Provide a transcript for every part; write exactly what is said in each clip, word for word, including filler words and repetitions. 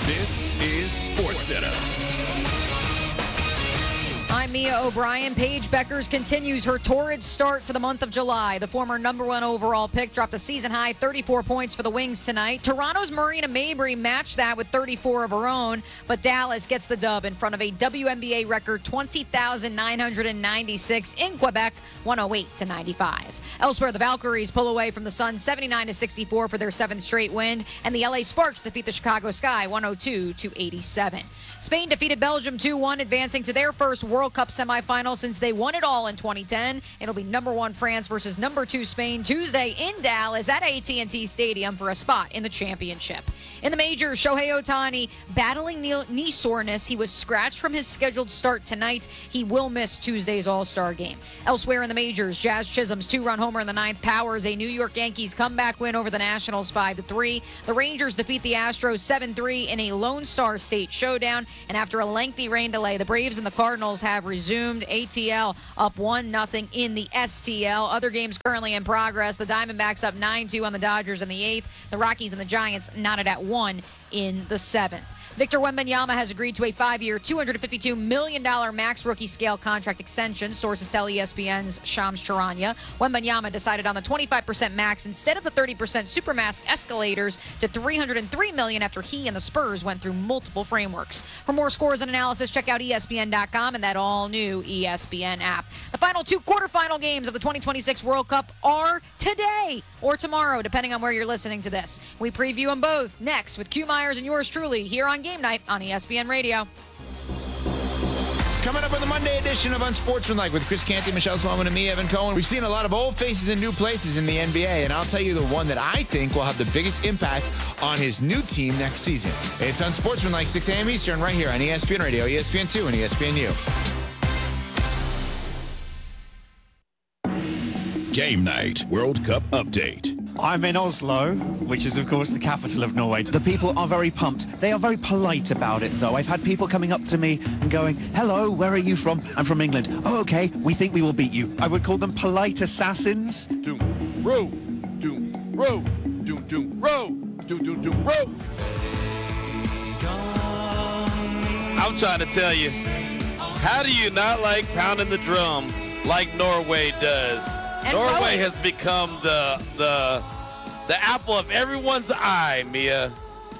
This is SportsCenter. I'm Mia O'Brien. Paige Beckers continues her torrid start to the month of July. The former number one overall pick dropped a season-high thirty-four points for the Wings tonight. Toronto's Marina Mabrey matched that with thirty-four of her own, but Dallas gets the dub in front of a W N B A record twenty thousand nine hundred ninety-six in Quebec, one oh eight to ninety-five. Elsewhere, the Valkyries pull away from the Suns seventy-nine to sixty-four for their seventh straight win, and the L A Sparks defeat the Chicago Sky one oh two to eighty-seven. Spain defeated Belgium two one, advancing to their first World Cup semifinal since they won it all in twenty ten. It'll be number one France versus number two Spain Tuesday in Dallas at A T and T Stadium for a spot in the championship. In the majors, Shohei Ohtani battling knee soreness. He was scratched from his scheduled start tonight. He will miss Tuesday's All-Star game. Elsewhere in the majors, Jazz Chisholm's two-run homer in the ninth powers a New York Yankees comeback win over the Nationals five to three. The Rangers defeat the Astros seven three in a Lone Star State showdown. And after a lengthy rain delay, the Braves and the Cardinals have resumed. A T L up one nothing in the S T L. Other games currently in progress. The Diamondbacks up nine two on the Dodgers in the eighth. The Rockies and the Giants knotted at one in the seventh. Victor Wembanyama has agreed to a five-year, two hundred fifty-two million dollars max rookie scale contract extension, sources tell E S P N's Shams Charania. Wembanyama decided on the twenty-five percent max instead of the thirty percent supermax escalators to three hundred three million dollars after he and the Spurs went through multiple frameworks. For more scores and analysis, check out E S P N dot com and that all-new E S P N app. The final two quarterfinal games of the twenty twenty-six World Cup are today or tomorrow, depending on where you're listening to this. We preview them both next with Q Myers and yours truly here on Game Night on E S P N Radio. Coming up on the Monday edition of Unsportsmanlike with Chris Canty, Michelle Smallman, and me, Evan Cohen. We've seen a lot of old faces in new places in the N B A, and I'll tell you the one that I think will have the biggest impact on his new team next season. It's Unsportsmanlike, six a.m. Eastern, right here on E S P N Radio, E S P N two, and E S P N U. Game Night World Cup Update. I'm in Oslo, which is, of course, the capital of Norway. The people are very pumped. They are very polite about it, though. I've had people coming up to me and going, hello, where are you from? I'm from England. Oh, okay, we think we will beat you. I would call them polite assassins. Doom, row, doom, row, doom, doom, row, doom, doom, doom, row. I'm trying to tell you, how do you not like pounding the drum like Norway does? And Norway rowing. has become the the the apple of everyone's eye, Mia.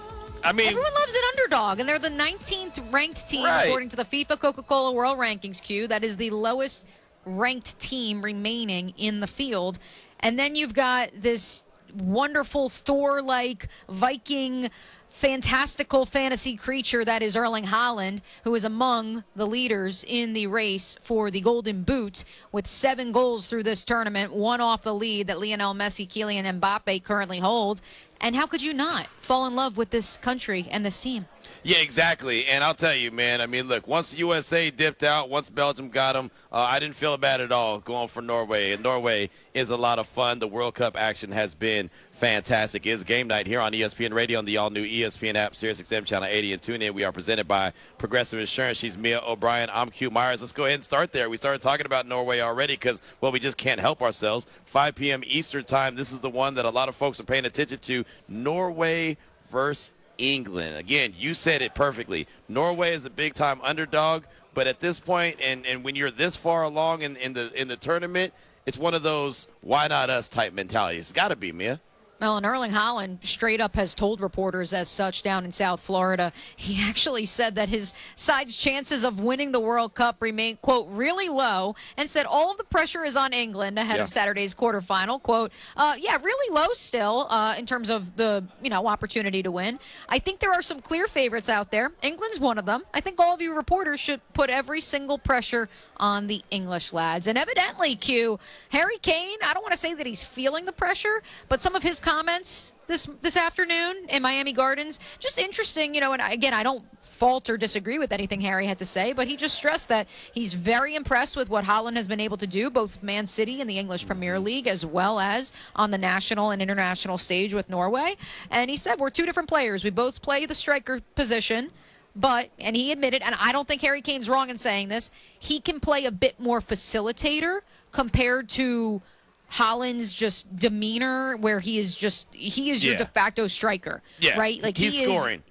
I mean, everyone loves an underdog, and they're the nineteenth ranked team right. according to the FIFA Coca-Cola World Rankings. Q. That is the lowest ranked team remaining in the field. And then you've got this wonderful Thor-like Viking fantastical fantasy creature that is Erling Haaland, who is among the leaders in the race for the Golden Boot with seven goals through this tournament, one off the lead that Lionel Messi, Kylian Mbappe currently hold. And how could you not fall in love with this country and this team? Yeah, exactly. And I'll tell you, man, I mean, look, once the U S A dipped out, once Belgium got them, uh, I didn't feel bad at all going for Norway. And Norway is a lot of fun. The World Cup action has been fantastic. It's Game Night here on E S P N Radio on the all-new E S P N app, SiriusXM Channel eighty, and tune in. We are presented by Progressive Insurance. She's Mia O'Brien. I'm Q Myers. Let's go ahead and start there. We started talking about Norway already because, well, we just can't help ourselves. five p.m. Eastern time. This is the one that a lot of folks are paying attention to. Norway versus England. Again, you said it perfectly. Norway is a big-time underdog, but at this point, and, and when you're this far along in, in the in the tournament, it's one of those why not us type mentalities. It's got to be, Mia. Well, and Erling Haaland straight up has told reporters as such down in South Florida. He actually said that his side's chances of winning the World Cup remain, quote, really low, and said all of the pressure is on England ahead yeah. of Saturday's quarterfinal. Quote, uh, yeah, really low still uh, in terms of the, you know, opportunity to win. I think there are some clear favorites out there. England's one of them. I think all of you reporters should put every single pressure on the English lads. And evidently, Q, Harry Kane, I don't want to say that he's feeling the pressure, but some of his comments this this afternoon in Miami Gardens, just interesting, you know, and again, I don't fault or disagree with anything Harry had to say, but he just stressed that he's very impressed with what Haaland has been able to do, both with Man City in the English Premier League as well as on the national and international stage with Norway. And he said, we're two different players. We both play the striker position. But, and he admitted, and I don't think Harry Kane's wrong in saying this, he can play a bit more facilitator compared to Haaland's just demeanor, where he is just, he is your yeah. de facto striker, yeah. right? Like he's he scoring. Is,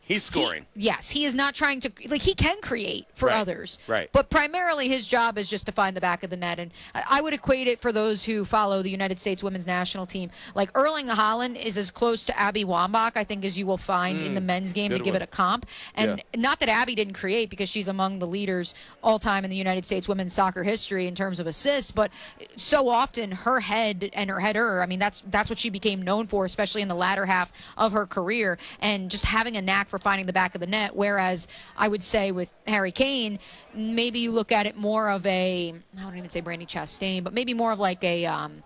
He's scoring. He, yes, he is not trying to like he can create for Right, others. right. But primarily his job is just to find the back of the net. And I I would equate it for those who follow the United States women's national team. Like Erling Haaland is as close to Abby Wambach, I think, as you will find in the men's game to good give one. it a comp. And Yeah. not that Abby didn't create because she's among the leaders all time in the United States women's soccer history in terms of assists, but so often her head and her header, I mean that's that's what she became known for, especially in the latter half of her career, and just having a knack for finding the back of the net. Whereas I would say with Harry Kane, maybe you look at it more of a, I don't even say Brandi Chastain, but maybe more of like a, um,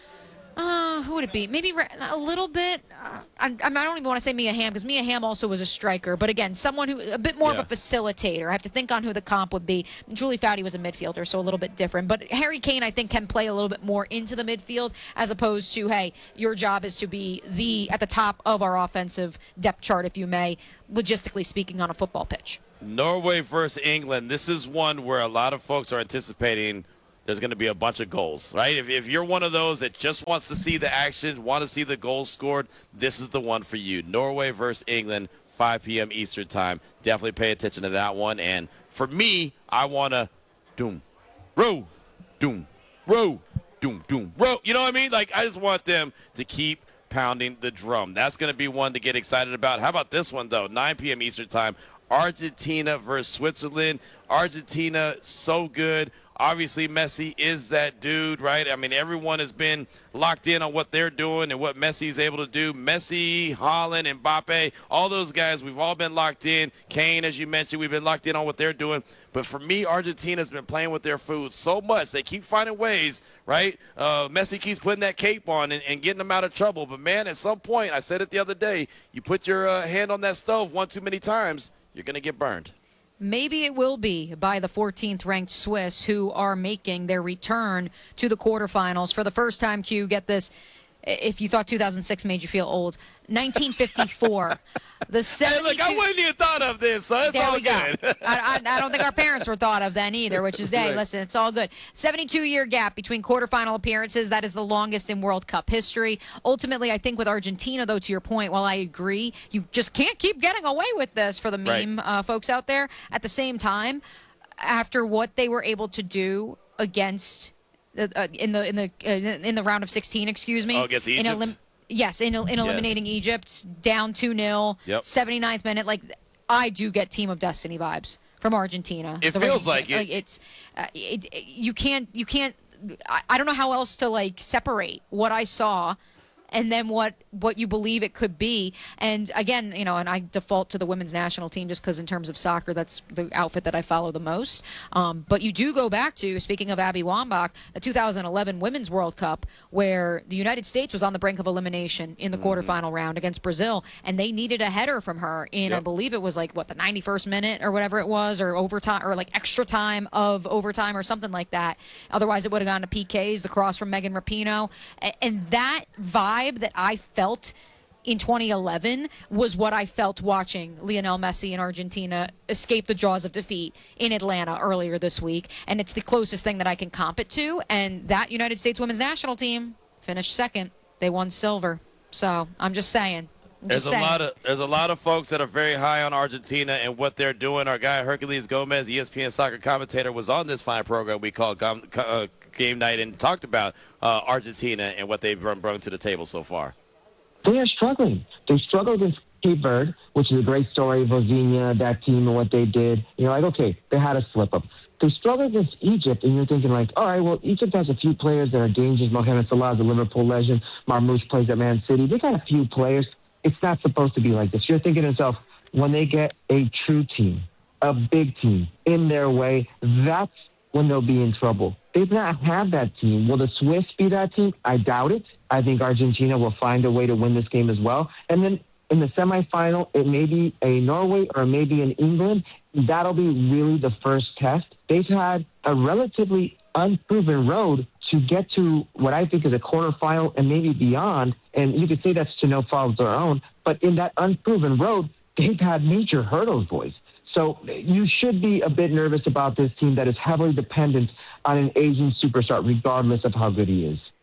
uh, who would it be? Maybe re- a little bit. Uh, I, I don't even want to say Mia Hamm because Mia Hamm also was a striker, but again, someone who a bit more Yeah. of a facilitator. I have to think on who the comp would be. Julie Foudy was a midfielder, so a little bit different. But Harry Kane, I think, can play a little bit more into the midfield as opposed to, hey, your job is to be the at the top of our offensive depth chart, if you may, logistically speaking, on a football pitch. Norway versus England. This is one where a lot of folks are anticipating there's going to be a bunch of goals, right? If, if you're one of those that just wants to see the action, want to see the goals scored, this is the one for you. Norway versus England, five p.m. Eastern time. Definitely pay attention to that one. And for me, I want to doom, row, doom, row, doom, doom, row. You know what I mean? Like, I just want them to keep pounding the drum. That's going to be one to get excited about. How about this one, though? nine p.m. Eastern time. Argentina versus Switzerland. Argentina, so good. Obviously, Messi is that dude, right? I mean, everyone has been locked in on what they're doing and what Messi's able to do. Messi, Haaland, Mbappe, all those guys, we've all been locked in. Kane, as you mentioned, we've been locked in on what they're doing. But for me, Argentina's been playing with their food so much. They keep finding ways, right? Uh, Messi keeps putting that cape on and, and getting them out of trouble. But, man, at some point, I said it the other day, you put your uh, hand on that stove one too many times, you're going to get burned. Maybe it will be by the fourteenth ranked Swiss, who are making their return to the quarterfinals for the first time. Q, get this. If you thought two thousand six made you feel old, nineteen fifty-four. The Hey, look, I wouldn't even thought of this, so it's there all we go. good. I, I, I don't think our parents were thought of then either, which is, hey, Right. listen, it's all good. seventy-two year gap between quarterfinal appearances. That is the longest in World Cup history. Ultimately, I think with Argentina, though, to your point, while I agree, you just can't keep getting away with this for the meme Right. uh, folks out there. At the same time, after what they were able to do against uh, uh, in the in the uh, in the round of sixteen, excuse me, Oh, against in Egypt? elim- yes, in, in eliminating Egypt, down two nil, Yep. seventy-ninth minute. Like, I do get Team of Destiny vibes from Argentina. It The feels Argentina- like it. it's uh, it, it- you can't you can't. I, I don't know how else to like separate what I saw and then what what you believe it could be. And again, you know, and I default to the women's national team just because in terms of soccer, that's the outfit that I follow the most. Um, but you do go back to, speaking of Abby Wambach, the two thousand eleven Women's World Cup, where the United States was on the brink of elimination in the Mm-hmm. quarterfinal round against Brazil, and they needed a header from her in, I Yep. believe it was like, what, the ninety-first minute or whatever it was, or overtime, or like extra time of overtime or something like that. Otherwise, it would have gone to P Ks, the cross from Megan Rapinoe. A- And that vibe that I felt in twenty eleven was what I felt watching Lionel Messi in Argentina escape the jaws of defeat in Atlanta earlier this week. And it's the closest thing that I can comp it to. And that United States women's national team finished second. They won silver. So I'm just saying. I'm There's just a saying. lot of there's a lot of folks that are very high on Argentina and what they're doing. Our guy Hercules Gomez, E S P N soccer commentator, was on this fine program we call Gom, uh, Game Night and talked about uh, Argentina and what they've brought to the table so far. They are struggling. They struggled against Cape Verde, which is a great story of Vozinha, that team, and what they did. You're like, okay, they had a slip-up. They struggled against Egypt, and you're thinking, like, all right, well, Egypt has a few players that are dangerous. Mohamed Salah is a Liverpool legend. Marmoush plays at Man City. They got a few players. It's not supposed to be like this. You're thinking to yourself, when they get a true team, a big team, in their way, that's when they'll be in trouble. They've not had that team. Will the Swiss be that team? I doubt it. I think Argentina will find a way to win this game as well. And then in the semifinal, it may be a Norway or maybe an England. That'll be really the first test. They've had a relatively unproven road to get to what I think is a quarterfinal and maybe beyond. And you could say that's to no fault of their own. But in that unproven road, they've had major hurdles, boys. So you should be a bit nervous about this team that is heavily dependent on an Asian superstar, regardless of how good he is. And of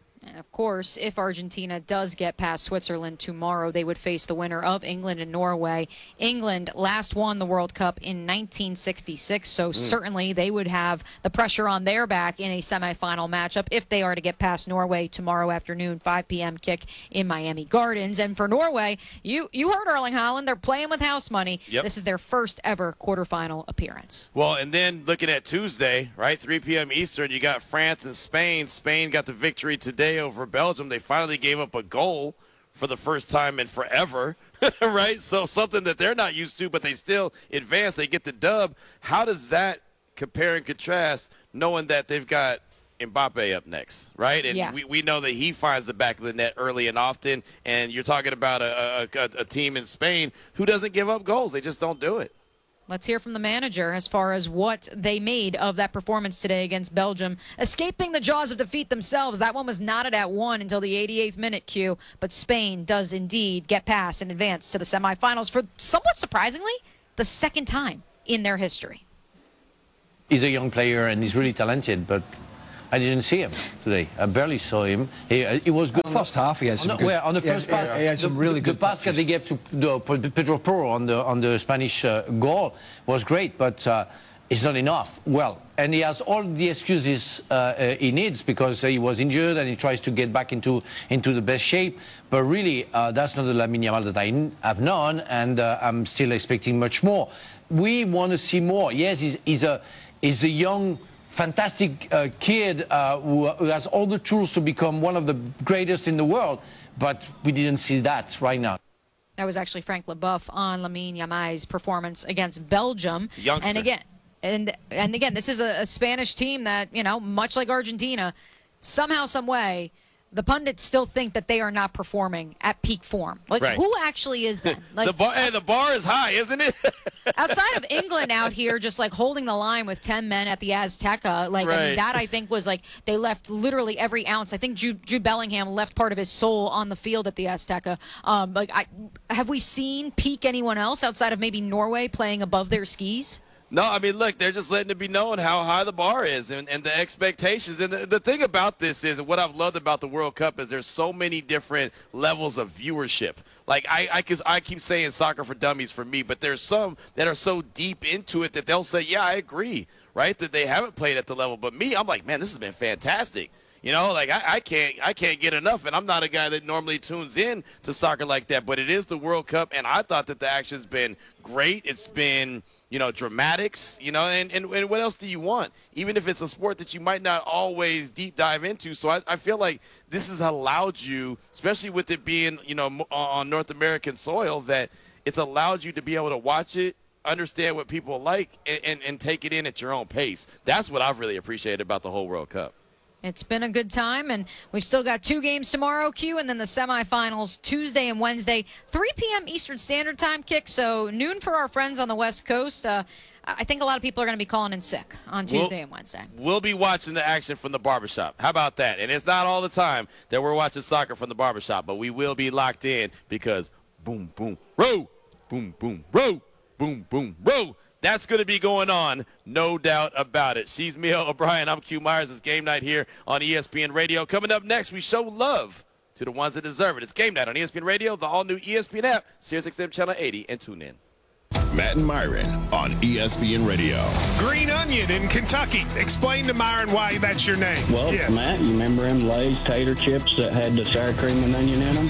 course, if Argentina does get past Switzerland tomorrow, they would face the winner of England and Norway. England last won the World Cup in nineteen sixty-six, so mm. certainly they would have the pressure on their back in a semifinal matchup if they are to get past Norway tomorrow afternoon, five p.m. kick in Miami Gardens. And for Norway, you, you heard Erling Haaland. They're playing with house money. Yep. This is their first ever quarterfinal appearance. Well, and then looking at Tuesday, right, three p.m. Eastern, you got France and Spain. Spain got the victory today over Belgium. They finally gave up a goal for the first time in forever, right? So something that they're not used to, but they still advance. They get the dub. How does that compare and contrast, knowing that they've got Mbappe up next, right? And yeah. we, we know that he finds the back of the net early and often, and you're talking about a, a, a team in Spain who doesn't give up goals. They just don't do it. Let's hear from the manager as far as what they made of that performance today against Belgium. Escaping the jaws of defeat themselves, that one was knotted at one until the eighty-eighth minute cue, but Spain does indeed get past and advance to the semifinals for, somewhat surprisingly, the second time in their history. He's a young player and he's really talented, but I didn't see him today. I barely saw him. He, uh, it was good. On the first half, he had some on the, good. Well, on the first he had, pass, he had some the, really the, good the pass that touches. they gave to the, Pedro Porro on the on the Spanish uh, goal was great, but uh, it's not enough. Well, and he has all the excuses uh, uh, he needs because uh, he was injured and he tries to get back into into the best shape. But really, uh, that's not the Lamine Yamal that I have known, and uh, I'm still expecting much more. We want to see more. Yes, he's, he's a he's a young. Fantastic uh, kid uh, who, who has all the tools to become one of the greatest in the world, but we didn't see that right now. That was actually Frank Leboeuf on Lamine Yamal's performance against Belgium. It's a youngster. And again, and and again, this is a, a Spanish team that, you know, much like Argentina, somehow, some way, the pundits still think that they are not performing at peak form. Like, right. who actually is then? Like, the bar, hey, the bar is high, isn't it? outside of England out here just like holding the line with ten men at the Azteca, like right. I mean, that I think was like they left literally every ounce. I think Jude, Jude Bellingham left part of his soul on the field at the Azteca. Um, like, I, have we seen peak anyone else outside of maybe Norway playing above their skis? No, I mean, look, they're just letting it be known how high the bar is and, and the expectations. And the, the thing about this is, what I've loved about the World Cup is there's so many different levels of viewership. Like, I, I, cause I keep saying soccer for dummies for me, but there's some that are so deep into it that they'll say, yeah, I agree, right, that they haven't played at the level. But me, I'm like, man, this has been fantastic. You know, like I, I can't I can't get enough, and I'm not a guy that normally tunes in to soccer like that. But it is the World Cup, and I thought that the action's been great. It's been, you know, dramatics, you know, and, and, and what else do you want? Even if it's a sport that you might not always deep dive into. So I, I feel like this has allowed you, especially with it being, you know, on North American soil, that it's allowed you to be able to watch it, understand what people like, and, and, and take it in at your own pace. That's what I've really appreciated about the whole World Cup. It's been a good time, and we've still got two games tomorrow, Q, and then the semifinals Tuesday and Wednesday, three p.m. Eastern Standard Time kick, so noon for our friends on the West Coast. Uh, I think a lot of people are going to be calling in sick on Tuesday we'll, and Wednesday. We'll be watching the action from the barbershop. How about that? And it's not all the time that we're watching soccer from the barbershop, but we will be locked in because boom, boom, row, boom, boom, row, boom, boom, row. That's going to be going on, no doubt about it. She's Mia O'Brien. I'm Q Myers. It's Game Night here on E S P N Radio. Coming up next, we show love to the ones that deserve it. It's Game Night on E S P N Radio, the all-new E S P N app, Sirius X M Channel eighty, and tune in. Matt and Myron on E S P N Radio. Green Onion in Kentucky. Explain to Myron why that's your name. Well, yes. Matt, you remember them Lay's tater chips that had the sour cream and onion in them?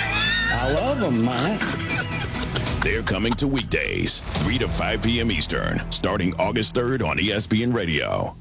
I love them, Matt. They're coming to weekdays, three to five p.m. Eastern, starting August third on E S P N Radio.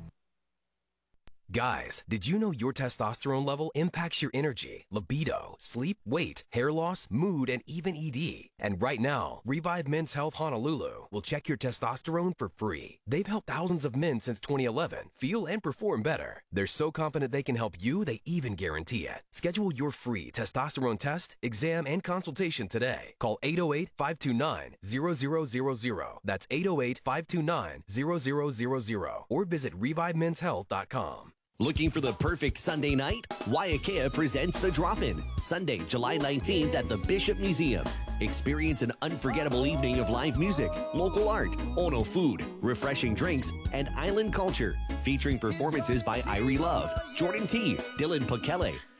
Guys, did you know your testosterone level impacts your energy, libido, sleep, weight, hair loss, mood, and even E D? And right now, Revive Men's Health Honolulu will check your testosterone for free. They've helped thousands of men since twenty eleven feel and perform better. They're so confident they can help you, they even guarantee it. Schedule your free testosterone test, exam, and consultation today. Call eight oh eight, five two nine, zero zero zero zero. That's eight oh eight, five two nine, zero zero zero zero. Or visit revive men's health dot com. Looking for the perfect Sunday night? Waiakea presents The Drop-In, Sunday, July nineteenth at the Bishop Museum. Experience an unforgettable evening of live music, local art, Ono food, refreshing drinks, and island culture, featuring performances by Irie Love, Jordan T., Dylan Pekele,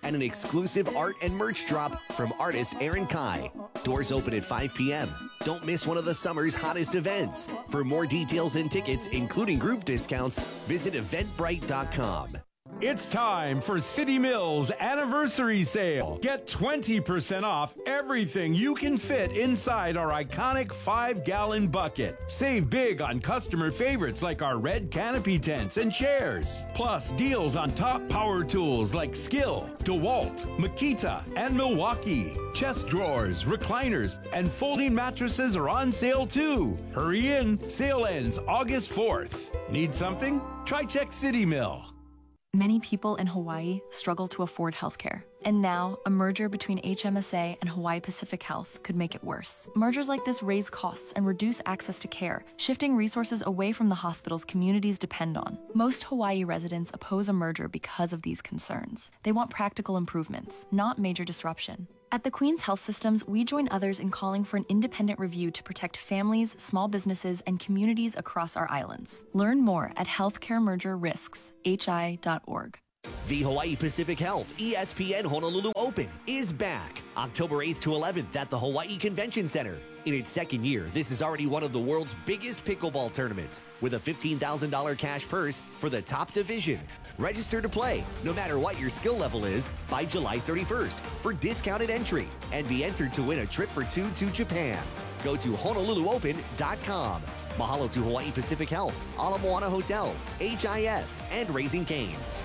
and an exclusive art and merch drop from artist Aaron Kai. Doors open at five p.m. Don't miss one of the summer's hottest events. For more details and tickets, including group discounts, visit eventbrite dot com. It's time for City Mills Anniversary Sale. Get twenty percent off everything you can fit inside our iconic five-gallon bucket. Save big on customer favorites like our red canopy tents and chairs. Plus, deals on top power tools like Skill, DeWalt, Makita, and Milwaukee. Chest drawers, recliners, and folding mattresses are on sale too. Hurry in. Sale ends August fourth. Need something? Try Check City Mill. Many people in Hawaii struggle to afford healthcare. And now, a merger between H M S A and Hawaii Pacific Health could make it worse. Mergers like this raise costs and reduce access to care, shifting resources away from the hospitals communities depend on. Most Hawaii residents oppose a merger because of these concerns. They want practical improvements, not major disruption. At the Queen's Health Systems, we join others in calling for an independent review to protect families, small businesses, and communities across our islands. Learn more at healthcare merger risks h i dot org. The Hawaii Pacific Health E S P N Honolulu Open is back October eighth to eleventh at the Hawaii Convention Center. In its second year, this is already one of the world's biggest pickleball tournaments with a fifteen thousand dollars cash purse for the top division. Register to play, no matter what your skill level is, by July thirty-first for discounted entry and be entered to win a trip for two to Japan. Go to honolulu open dot com. Mahalo to Hawaii Pacific Health, Ala Moana Hotel, H I S, and Raising Cane's.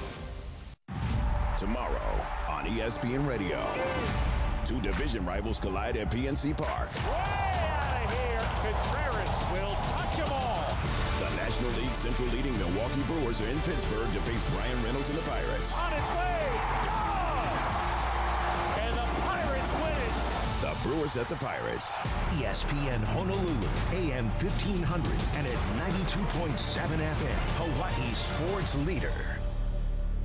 Tomorrow on E S P N Radio, two division rivals collide at P N C Park. Way out of here, Contreras will touch them all. The National League Central leading Milwaukee Brewers are in Pittsburgh to face Brian Reynolds and the Pirates. On its way, gone! And the Pirates win it. The Brewers at the Pirates. E S P N Honolulu, A M fifteen hundred and at ninety-two point seven F M, Hawaii sports leader.